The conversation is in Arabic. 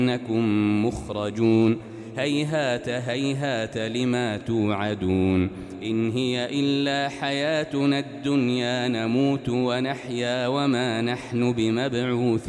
إنكم مخرجون هيهات هيهات لما توعدون إن هي إلا حياتنا الدنيا نموت ونحيا وما نحن بمبعوثين